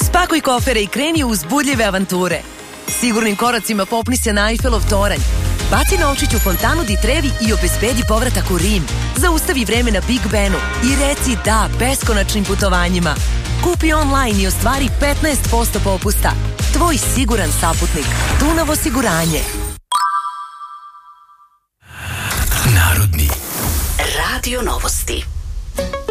Spakuj kofere i kreni u uzbudljive avanture. Sigurnim koracima popni se na Eiffelov toranj. Baci novčić u fontanu di Trevi i obezbedi povratak u Rim. Zaustavi vreme na Big Benu i reci da beskonačnim putovanjima. Kupi online i ostvari 15% popusta. Tvoj siguran saputnik. Dunav osiguranje. Narodni Radio novosti.